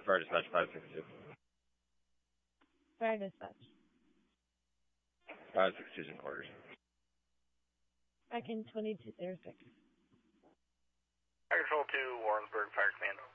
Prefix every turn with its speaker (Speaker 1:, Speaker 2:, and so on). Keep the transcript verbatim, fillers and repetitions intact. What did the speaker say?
Speaker 1: Fire dispatch five six two.
Speaker 2: Fire dispatch.
Speaker 1: five six two's in quarters.
Speaker 2: Back in twenty-two zero six.
Speaker 3: Fire Control two, Warrensburg Fire Command,